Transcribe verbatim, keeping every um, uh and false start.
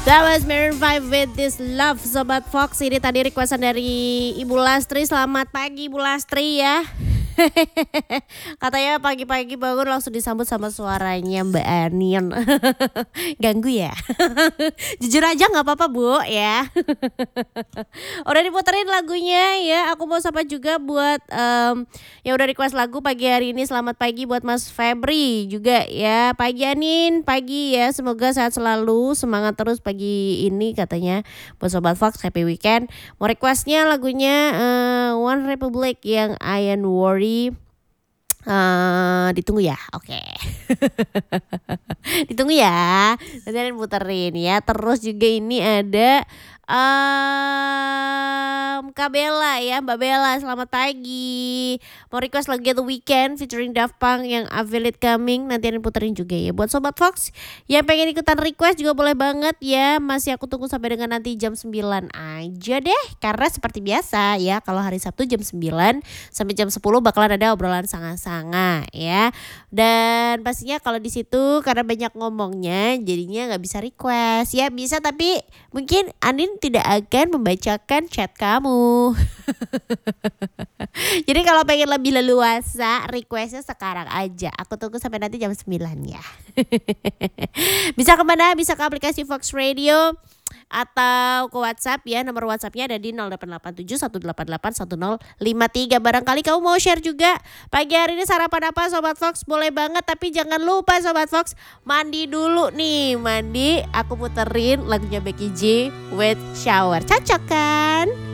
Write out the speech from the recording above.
That was Maroon five with This Love, Sobat Fox. Ini tadi requestan dari Ibu Lastri. Selamat pagi Ibu Lastri ya. Katanya pagi-pagi bangun langsung disambut sama suaranya Mbak Anin. Ganggu ya? Jujur aja gak apa-apa Bu ya. Udah diputerin lagunya ya. Aku mau sapa juga buat um, yang udah request lagu pagi hari ini. Selamat pagi buat Mas Febri juga ya. Pagi Anin, pagi ya. Semoga sehat selalu, semangat terus pagi ini katanya. Buat Sobat Fox, happy weekend. Mau requestnya lagunya uh, One Republic yang I Am Worry. Uh, ditunggu ya, oke. Okay. Ditunggu ya, nanti ada puterin ya. Terus juga ini ada um, Kak Bella ya, Mbak Bella. Selamat pagi. Mau request lagu The Weeknd featuring Daft Punk yang I Feel It Coming. Nanti ada puterin juga ya. Buat Sobat Fox yang pengen ikutan request juga boleh banget ya. Masih aku tunggu sampai dengan nanti jam sembilan aja deh. Karena seperti biasa ya, kalau hari Sabtu jam sembilan sampai jam sepuluh bakalan ada obrolan sanga-sanga ya. Dan pastinya kalau di situ karena banyak ngomongnya jadinya nggak bisa request ya. Bisa tapi mungkin Anin tidak akan membacakan chat kamu. Jadi kalau pengen lebih leluasa requestnya sekarang aja. Aku tunggu sampai nanti jam sembilan ya. Bisa kemana? Bisa ke aplikasi Fox Radio atau ke WhatsApp ya. Nomor WhatsAppnya ada di nol delapan delapan tujuh satu delapan delapan satu nol lima tiga. Barangkali kamu mau share juga pagi hari ini sarapan apa Sobat Fox, boleh banget. Tapi jangan lupa Sobat Fox mandi dulu nih. Mandi aku puterin lagunya Becky G with Shower. Cocok kan?